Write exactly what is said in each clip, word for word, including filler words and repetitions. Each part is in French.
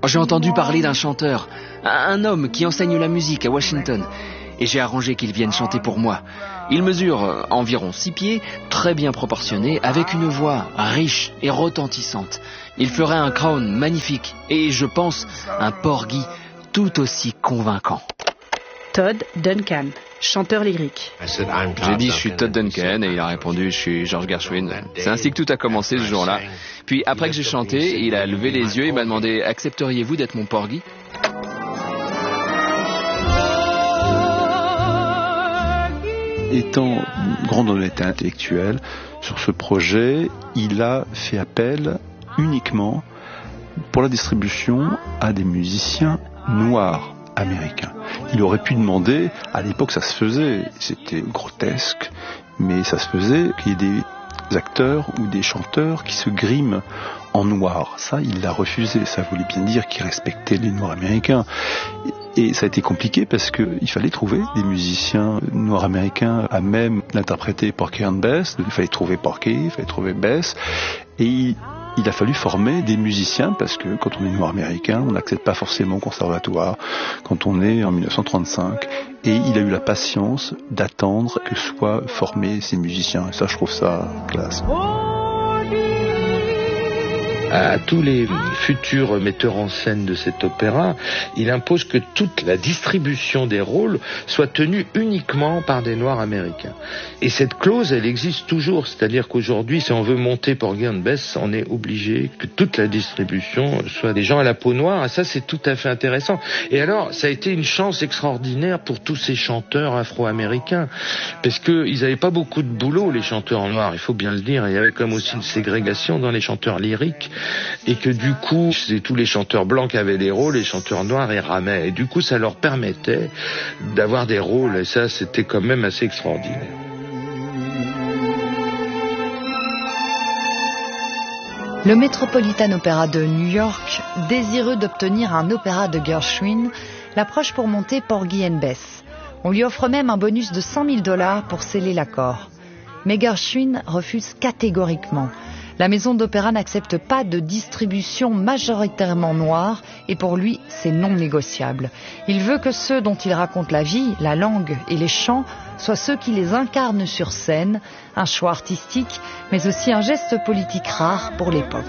j'ai entendu parler d'un chanteur, un homme qui enseigne la musique à Washington. Et j'ai arrangé qu'il vienne chanter pour moi. Il mesure environ six pieds, très bien proportionné, avec une voix riche et retentissante. Il ferait un crown magnifique et, je pense, un porgy tout aussi convaincant. Todd Duncan, chanteur lyrique. J'ai dit je suis Todd Duncan et il a répondu je suis George Gershwin. C'est ainsi que tout a commencé ce jour-là. Puis après que j'ai chanté, il a levé les yeux et m'a demandé accepteriez-vous d'être mon porgy ? Étant une grande honnêteté intellectuelle, sur ce projet, il a fait appel uniquement pour la distribution à des musiciens noirs américains. Il aurait pu demander, à l'époque ça se faisait, c'était grotesque, mais ça se faisait qu'il y ait des acteurs ou des chanteurs qui se griment en noir. Ça, il l'a refusé. Ça voulait bien dire qu'il respectait les noirs américains. Et ça a été compliqué parce qu'il fallait trouver des musiciens noirs américains à même d'interpréter Porgy and Bess. Il fallait trouver Porgy, il fallait trouver Bess. Et il, il a fallu former des musiciens parce que quand on est noir américain, on n'accède pas forcément au conservatoire quand on est en dix-neuf cent trente-cinq. Et il a eu la patience d'attendre que soient formés ces musiciens. Et ça, je trouve ça classe. À tous les futurs metteurs en scène de cet opéra, il impose que toute la distribution des rôles soit tenue uniquement par des Noirs américains. Et cette clause, elle existe toujours, c'est-à-dire qu'aujourd'hui, si on veut monter Porgy and Bess, on est obligé que toute la distribution soit des gens à la peau noire, et ça c'est tout à fait intéressant. Et alors, ça a été une chance extraordinaire pour tous ces chanteurs afro-américains, parce qu'ils n'avaient pas beaucoup de boulot, les chanteurs noirs, il faut bien le dire, il y avait comme aussi une ségrégation dans les chanteurs lyriques, et que du coup, c'est tous les chanteurs blancs qui avaient des rôles, les chanteurs noirs ils ramaient. Et du coup, ça leur permettait d'avoir des rôles, et ça, c'était quand même assez extraordinaire. Le Metropolitan Opera de New York, désireux d'obtenir un opéra de Gershwin, l'approche pour monter Porgy and Bess. On lui offre même un bonus de cent mille dollars pour sceller l'accord. Mais Gershwin refuse catégoriquement. La maison d'opéra n'accepte pas de distribution majoritairement noire et pour lui, c'est non négociable. Il veut que ceux dont il raconte la vie, la langue et les chants soient ceux qui les incarnent sur scène, un choix artistique, mais aussi un geste politique rare pour l'époque.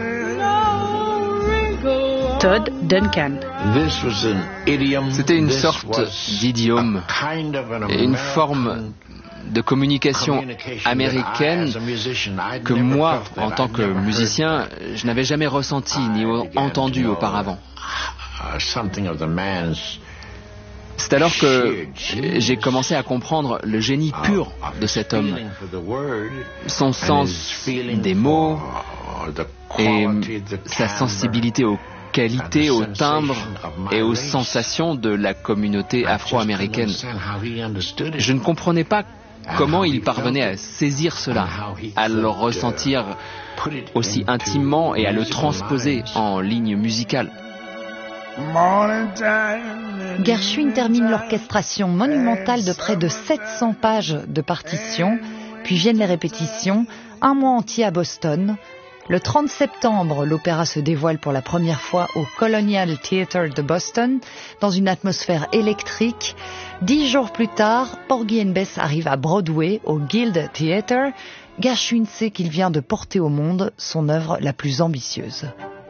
Todd Duncan. C'était une sorte d'idiome, une forme de communication américaine que moi, en tant que musicien, je n'avais jamais ressenti ni entendu auparavant. C'est alors que j'ai commencé à comprendre le génie pur de cet homme, son sens des mots et sa sensibilité aux qualités, au timbre et aux sensations de la communauté afro-américaine. Je ne comprenais pas comment il parvenait à saisir cela, à le ressentir aussi intimement et à le transposer en ligne musicale. Gershwin termine l'orchestration monumentale de près de sept cents pages de partitions, puis viennent les répétitions, un mois entier à Boston. Le trente septembre, l'opéra se dévoile pour la première fois au Colonial Theatre de Boston, dans une atmosphère électrique. Dix jours plus tard, Porgy and Bess arrive à Broadway, au Guild Theatre. Gershwin sait qu'il vient de porter au monde son œuvre la plus ambitieuse.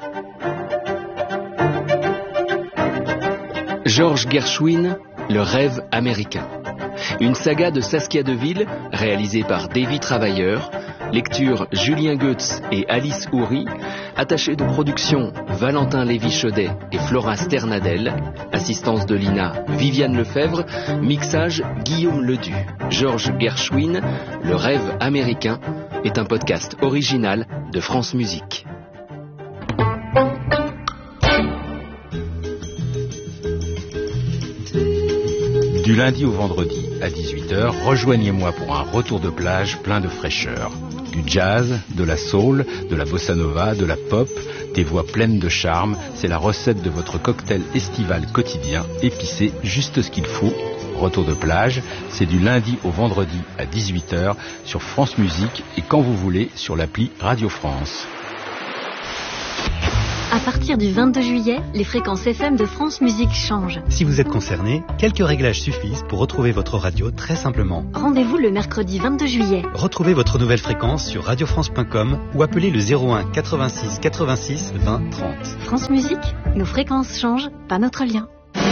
George Gershwin, Le rêve américain. Une saga de Saskia Deville, réalisée par Davy Travailleur. Lecture Julien Goetz et Alice Houry. Attachés de production Valentin Lévy-Chaudet et Flora Sternadel. Assistance de Lina Viviane Lefebvre. Mixage Guillaume Ledu. George Gershwin, Le rêve américain est un podcast original de France Musique. Du lundi au vendredi à dix-huit heures, rejoignez-moi pour un retour de plage plein de fraîcheur. Du jazz, de la soul, de la bossa nova, de la pop, des voix pleines de charme, c'est la recette de votre cocktail estival quotidien, épicé, juste ce qu'il faut. Retour de plage, c'est du lundi au vendredi à dix-huit heures sur France Musique et quand vous voulez sur l'appli Radio France. À partir du vingt-deux juillet, les fréquences F M de France Musique changent. Si vous êtes concerné, quelques réglages suffisent pour retrouver votre radio très simplement. Rendez-vous le mercredi vingt-deux juillet. Retrouvez votre nouvelle fréquence sur radio france point com ou appelez le zéro un quatre-vingt-six quatre-vingt-six vingt trente. France Musique, nos fréquences changent, pas notre lien.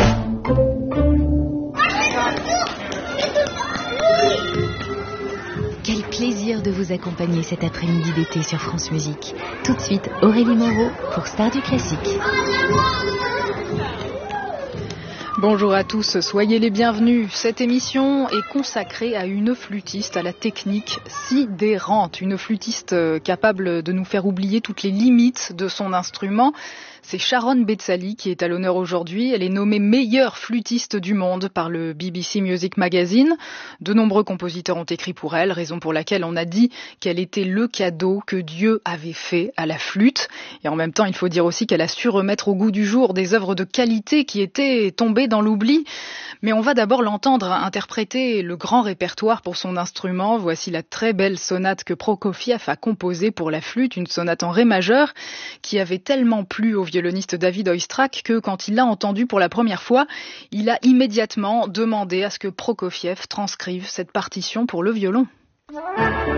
Quel plaisir de vous accompagner cet après-midi d'été sur France Musique. Tout de suite, Aurélie Moreau pour Star du Classique. Bonjour à tous, soyez les bienvenus. Cette émission est consacrée à une flûtiste à la technique sidérante, une flûtiste capable de nous faire oublier toutes les limites de son instrument. C'est Sharon Betzali qui est à l'honneur aujourd'hui. Elle est nommée meilleure flûtiste du monde par le B B C Music Magazine. De nombreux compositeurs ont écrit pour elle, raison pour laquelle on a dit qu'elle était le cadeau que Dieu avait fait à la flûte. Et en même temps, il faut dire aussi qu'elle a su remettre au goût du jour des œuvres de qualité qui étaient tombées dans l'oubli. Mais on va d'abord l'entendre interpréter le grand répertoire pour son instrument. Voici la très belle sonate que Prokofiev a composée pour la flûte, une sonate en ré majeur qui avait tellement plu au violoniste David Oistrakh que quand il l'a entendu pour la première fois, il a immédiatement demandé à ce que Prokofiev transcrive cette partition pour le violon.